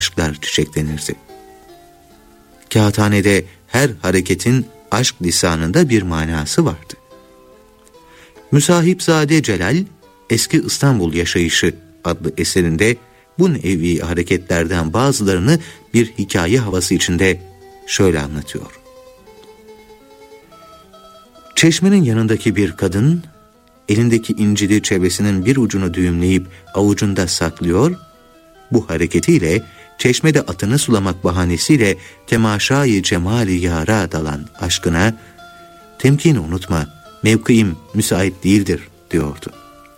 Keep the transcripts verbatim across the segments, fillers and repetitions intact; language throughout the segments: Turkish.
aşklar çiçeklenirdi. Kağıthanede her hareketin aşk lisanında bir manası vardı. Müsahipzade Celal, Eski İstanbul Yaşayışı adlı eserinde bu nevi hareketlerden bazılarını bir hikaye havası içinde şöyle anlatıyor. Çeşmenin yanındaki bir kadın, elindeki incili çevresinin bir ucunu düğümleyip avucunda saklıyor, bu hareketiyle çeşmede atını sulamak bahanesiyle temaşayı cemali yara dalan aşkına, temkini unutma, mevkiim müsait değildir diyordu.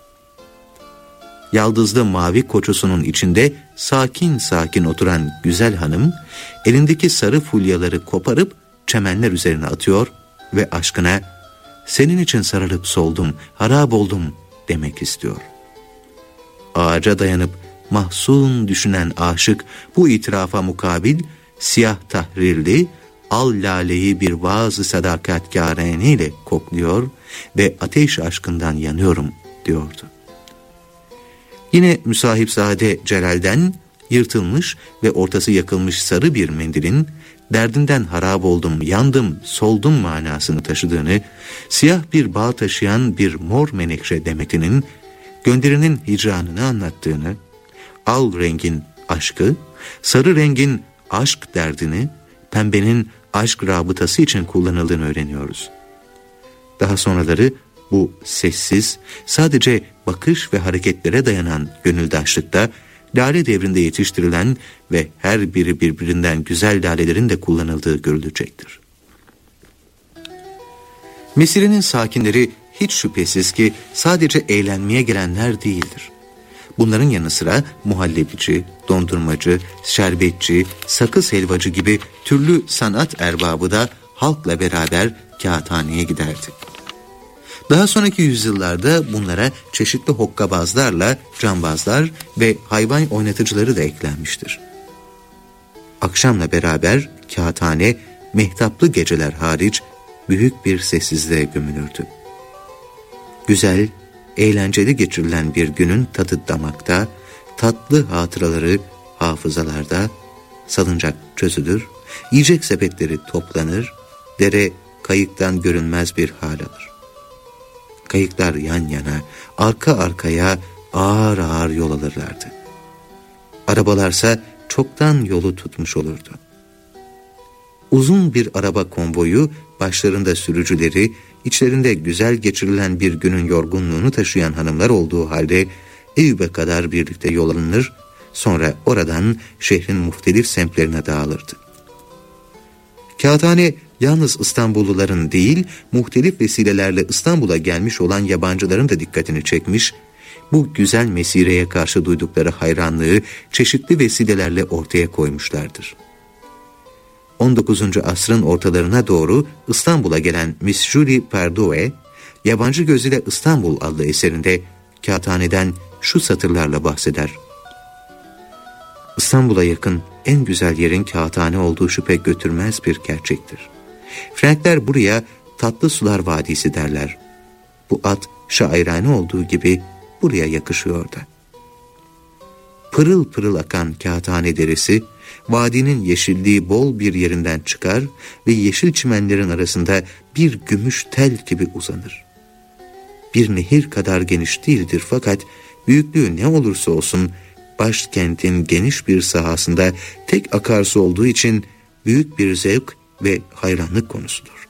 Yaldızlı mavi koçusunun içinde sakin sakin oturan güzel hanım, elindeki sarı fulyaları koparıp çemenler üzerine atıyor ve aşkına, senin için sarılıp soldum, harap oldum demek istiyor. Ağaca dayanıp mahzun düşünen aşık bu itirafa mukabil siyah tahrirli al laleyi bir vaaz-ı sadakatkâreneyle kokluyor ve ateş aşkından yanıyorum diyordu. Yine Müsahipzade Celal'den yırtılmış ve ortası yakılmış sarı bir mendilin derdinden harap oldum, yandım, soldum manasını taşıdığını, siyah bir bağ taşıyan bir mor menekşe demetinin gönderinin hicranını anlattığını, al rengin aşkı, sarı rengin aşk derdini, pembenin aşk rabıtası için kullanıldığını öğreniyoruz. Daha sonraları bu sessiz, sadece bakış ve hareketlere dayanan gönüldaşlıkta, lale devrinde yetiştirilen ve her biri birbirinden güzel lalelerin de kullanıldığı görülecektir. Misire'nin sakinleri hiç şüphesiz ki sadece eğlenmeye gelenler değildir. Bunların yanı sıra muhallebici, dondurmacı, şerbetçi, sakız helvacı gibi türlü sanat erbabı da halkla beraber kağıthaneye giderdi. Daha sonraki yüzyıllarda bunlara çeşitli hokkabazlarla cambazlar ve hayvan oynatıcıları da eklenmiştir. Akşamla beraber kağıthane, mehtaplı geceler hariç büyük bir sessizliğe gömülürdü. Güzel, eğlenceli geçirilen bir günün tadı damakta, tatlı hatıraları hafızalarda, salıncak çözülür, yiyecek sepetleri toplanır, dere kayıktan görünmez bir hal alır. Kayıklar yan yana, arka arkaya ağır ağır yol alırlardı. Arabalarsa çoktan yolu tutmuş olurdu. Uzun bir araba konvoyu, başlarında sürücüleri, içlerinde güzel geçirilen bir günün yorgunluğunu taşıyan hanımlar olduğu halde Eyüp'e kadar birlikte yol alınır, sonra oradan şehrin muhtelif semtlerine dağılırdı. Kağıthane yalnız İstanbulluların değil, muhtelif vesilelerle İstanbul'a gelmiş olan yabancıların da dikkatini çekmiş, bu güzel mesireye karşı duydukları hayranlığı çeşitli vesilelerle ortaya koymuşlardır. on dokuzuncu asrın ortalarına doğru İstanbul'a gelen Miss Julie Perdue, Yabancı Gözüyle İstanbul adlı eserinde kağıthaneden şu satırlarla bahseder. İstanbul'a yakın en güzel yerin kağıthane olduğu şüphe götürmez bir gerçektir. Frankler buraya Tatlı Sular Vadisi derler. Bu ad şairane olduğu gibi buraya yakışıyor da. Pırıl pırıl akan kağıthane deresi, vadinin yeşilliği bol bir yerinden çıkar ve yeşil çimenlerin arasında bir gümüş tel gibi uzanır. Bir nehir kadar geniş değildir fakat büyüklüğü ne olursa olsun başkentin geniş bir sahasında tek akarsu olduğu için büyük bir zevk ve hayranlık konusudur.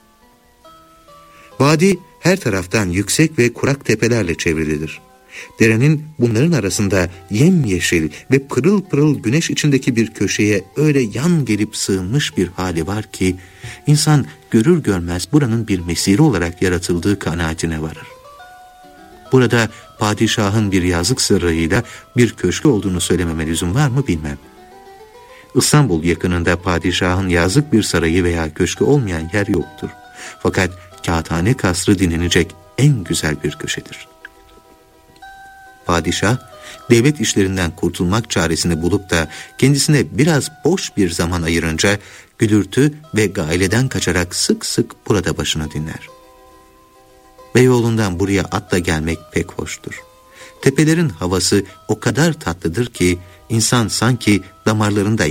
Vadi her taraftan yüksek ve kurak tepelerle çevrilidir. Derenin bunların arasında yemyeşil ve pırıl pırıl güneş içindeki bir köşeye öyle yan gelip sığınmış bir hali var ki, insan görür görmez buranın bir mesire olarak yaratıldığı kanaatine varır. Burada padişahın bir yazlık sarayıyla bir köşkü olduğunu söylememe lüzum var mı bilmem. İstanbul yakınında padişahın yazlık bir sarayı veya köşkü olmayan yer yoktur. Fakat kağıthane kasrı dinlenecek en güzel bir köşedir. Padişah, devlet işlerinden kurtulmak çaresini bulup da kendisine biraz boş bir zaman ayırınca gülürtü ve gaileden kaçarak sık sık burada başını dinler. Beyoğlu'ndan buraya atla gelmek pek hoştur. Tepelerin havası o kadar tatlıdır ki insan sanki damarlarında